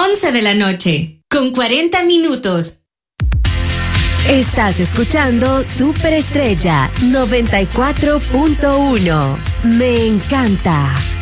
11 de la noche, con 40 minutos. Estás escuchando Superestrella 94.1. Me encanta.